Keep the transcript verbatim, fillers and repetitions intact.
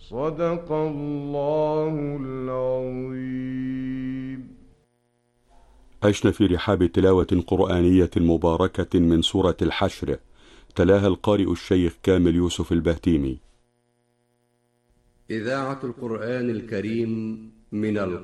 صدق الله العظيم. عشنا في رحاب تلاوة قرآنية مباركة من سورة الحشر، تلاها القارئ الشيخ كامل يوسف البهتيمي. إذاعة القرآن الكريم من